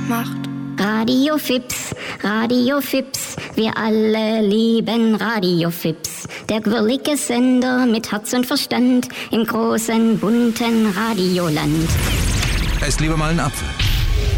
macht. Radio Fips, wir alle lieben Radio Fips. Der quirlige Sender mit Herz und Verstand im großen, bunten Radioland. Esst lieber mal einen Apfel.